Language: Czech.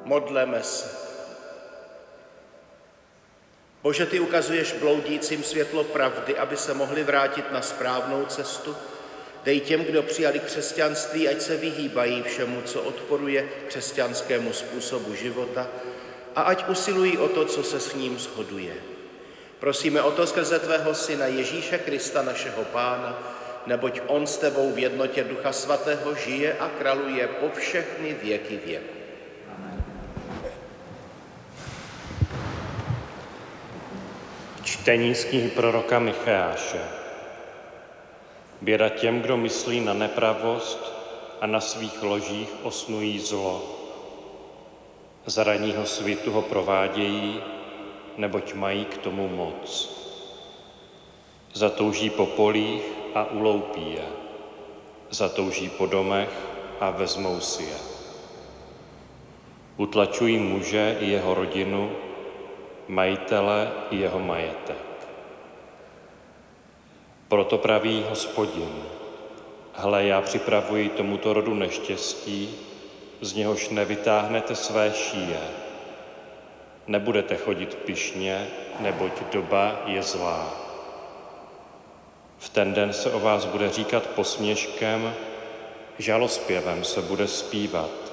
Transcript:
Modleme se. Bože, ty ukazuješ bloudícím světlo pravdy, aby se mohli vrátit na správnou cestu. Dej těm, kdo přijali křesťanství, ať se vyhýbají všemu, co odporuje křesťanskému způsobu života a ať usilují o to, co se s ním shoduje. Prosíme o to skrze tvého Syna Ježíše Krista, našeho Pána, neboť on s tebou v jednotě Ducha Svatého žije a králuje po všechny věky věku. Čtení z knihy proroka Micheáše. Běda těm, kdo myslí na nepravost a na svých ložích osnují zlo. Za ranního svitu ho provádějí, neboť mají k tomu moc. Zatouží po polích a uloupí je. Zatouží po domech a vezmou si je. Utlačují muže i jeho rodinu, majitele i jeho majetek. Proto praví Hospodin: hle, já připravuji tomuto rodu neštěstí, z něhož nevytáhnete své šíje. Nebudete chodit pyšně, neboť doba je zlá. V ten den se o vás bude říkat posměškem, žalospěvem se bude zpívat.